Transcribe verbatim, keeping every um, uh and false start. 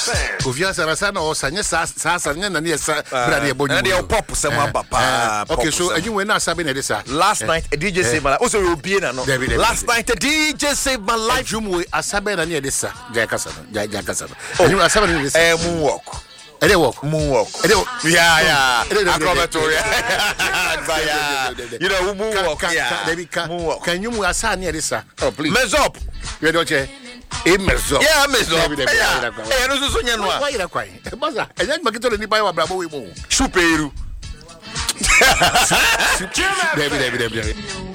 Ovia Sarasa no Sanya Sasa and near Brady Bonnie. And they pop some papa. Okay, so you were not Sabine Edisa. Last night, a D J saved my life. Also, European. Last night, a D J saved my life. Jumu, a Sabine and Edisa, Jackasson, Jackasson. And you are seven in this moonwalk. And they walk, moonwalk. Yeah, yeah. Acrobatoria. You know, moonwalk. Can you move a son near this? Oh, please. Mess up. You don't say. Mess up. Yeah, mess up. Yeah, I don't know. Why are you crying? Baza, and then Makito and Nipa Bravo. Superu. David, David, David.